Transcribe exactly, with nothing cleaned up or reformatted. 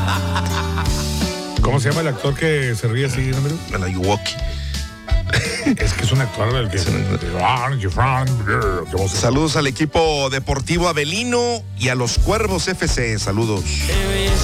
¿Cómo se llama el actor que se ríe así, número? El Ayuwoki. Es que es un actor del que... Saludos al equipo deportivo Avelino y a los Cuervos F C. Saludos.